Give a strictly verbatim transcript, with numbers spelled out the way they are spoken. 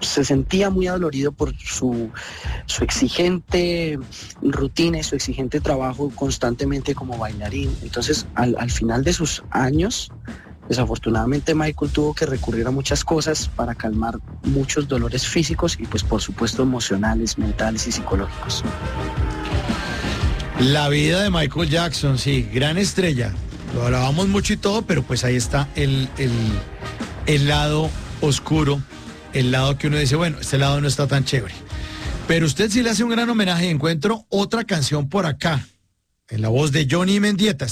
se sentía muy adolorido por su, su exigente rutina y su exigente trabajo constantemente como bailarín. Entonces, al, al final de sus años, desafortunadamente Michael tuvo que recurrir a muchas cosas para calmar muchos dolores físicos y pues por supuesto emocionales, mentales y psicológicos. La vida de Michael Jackson, sí, gran estrella. Lo hablábamos mucho y todo, pero pues ahí está el, el, el lado oscuro, el lado que uno dice, bueno, este lado no está tan chévere. Pero usted sí le hace un gran homenaje y encuentro otra canción por acá, en la voz de Johnny Mendieta.